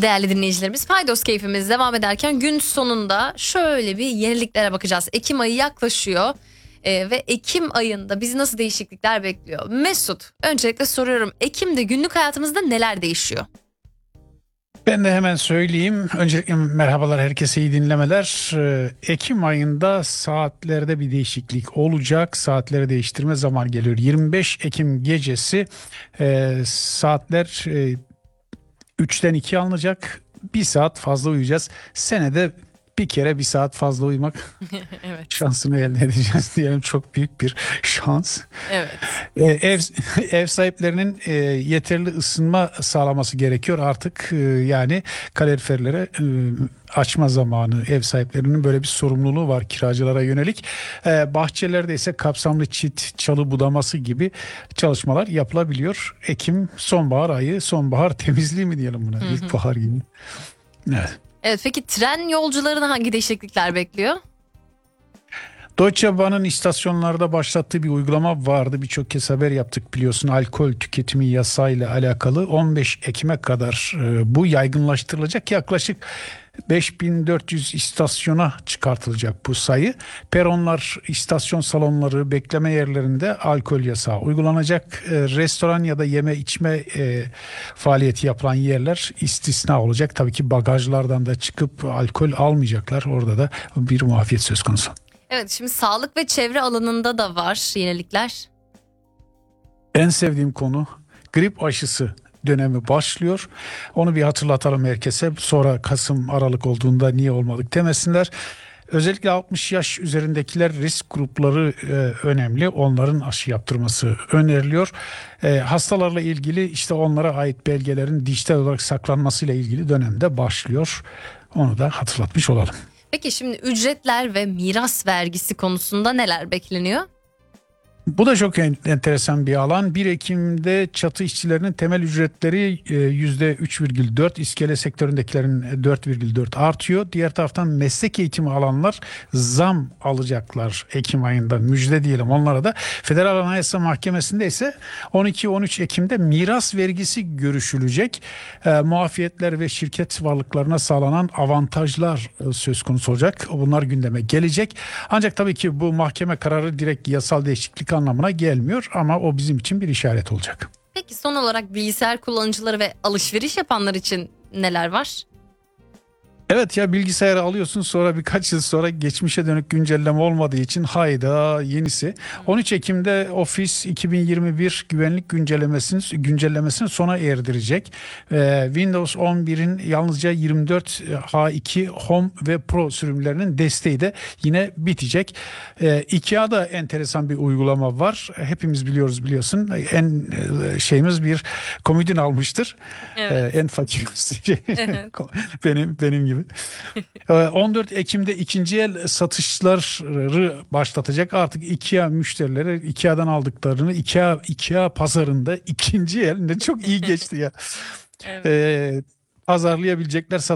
Değerli dinleyicilerimiz, Paydos keyfimiz devam ederken gün sonunda şöyle bir yeniliklere bakacağız. Ekim ayı yaklaşıyor ve Ekim ayında bizi nasıl değişiklikler bekliyor? Mesut, öncelikle soruyorum, Ekim'de günlük hayatımızda neler değişiyor? Ben de hemen söyleyeyim. Öncelikle merhabalar, herkese iyi dinlemeler. Ekim ayında saatlerde bir değişiklik olacak. Saatleri değiştirme zaman geliyor. 25 Ekim gecesi saatler 3'ten 2'ye alınacak. Bir saat fazla uyuyacağız. Senede bir kere bir saat fazla uyumak Evet. şansını elde edeceğiz diyelim. Çok büyük bir şans. Evet. Ev ev sahiplerinin yeterli ısınma sağlaması gerekiyor artık, yani kaloriferlere açma zamanı. Ev sahiplerinin böyle bir sorumluluğu var kiracılara yönelik. Bahçelerde ise kapsamlı çit, çalı budaması gibi çalışmalar yapılabiliyor. Ekim sonbahar ayı, sonbahar temizliği mi diyelim buna? İlkbahar gibi. Evet. Evet, peki tren yolcularını hangi değişiklikler bekliyor? Deutsche Bahn'ın istasyonlarda başlattığı bir uygulama vardı. Birçok kez haber yaptık, biliyorsun, alkol tüketimi yasayla alakalı. 15 Ekim'e kadar bu yaygınlaştırılacak. Yaklaşık 5400 istasyona çıkartılacak bu sayı. Peronlar, istasyon salonları, bekleme yerlerinde alkol yasağı uygulanacak. Restoran ya da yeme içme faaliyeti yapılan yerler istisna olacak. Tabii ki bagajlardan da çıkıp alkol almayacaklar. Orada da bir muafiyet söz konusu. Evet, şimdi sağlık ve çevre alanında da var yenilikler. En sevdiğim konu, grip aşısı dönemi başlıyor. Onu bir hatırlatalım herkese. Sonra Kasım, Aralık olduğunda niye olmadık demesinler. Özellikle 60 yaş üzerindekiler risk grupları önemli. Onların aşı yaptırması öneriliyor. Hastalarla ilgili işte onlara ait belgelerin dijital olarak saklanmasıyla ilgili dönemde başlıyor. Onu da hatırlatmış olalım. Peki şimdi ücretler ve miras vergisi konusunda neler bekleniyor? Bu da çok enteresan bir alan. 1 Ekim'de çatı işçilerinin temel ücretleri %3,4, iskele sektöründekilerin 4,4 artıyor. Diğer taraftan meslek eğitimi alanlar zam alacaklar Ekim ayında. Müjde diyelim onlara da. Federal Anayasa Mahkemesi'nde ise 12-13 Ekim'de miras vergisi görüşülecek. Muafiyetler ve şirket varlıklarına sağlanan avantajlar söz konusu olacak. Bunlar gündeme gelecek. Ancak tabii ki bu mahkeme kararı direkt yasal değişiklik anlamına gelmiyor ama o bizim için bir işaret olacak. Peki son olarak bilgisayar kullanıcıları ve alışveriş yapanlar için neler var? Evet ya, bilgisayarı alıyorsun, sonra birkaç yıl sonra geçmişe dönük güncelleme olmadığı için hayda yenisi. 13 Ekim'de Office 2021 güvenlik güncellemesini sona erdirecek. Windows 11'in yalnızca 24 H2 Home ve Pro sürümlerinin desteği de yine bitecek. IKEA'da enteresan bir uygulama var. Hepimiz biliyorsun. En şeyimiz bir komodin almıştır. Evet. En fakir Evet. benim gibi. 14 Ekim'de ikinci el satışları başlatacak. Artık IKEA müşterileri IKEA'dan aldıklarını IKEA pazarında ikinci el, ne çok iyi geçti ya. Evet. Pazarlayabilecekler,